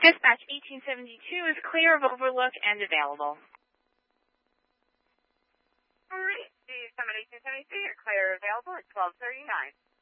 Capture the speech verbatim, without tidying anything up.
Dispatch eighteen seventy-two is clear of Overlook and available. All right, the Summit eighteen seventy-two, you're clear available at twelve thirty-nine.